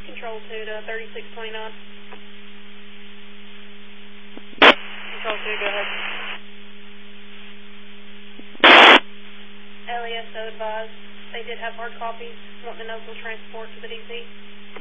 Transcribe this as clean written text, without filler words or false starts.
Control 2 to 3629. Control 2, go ahead. LESO advised they did have hard copies. Want to know if we'll transport to the DC.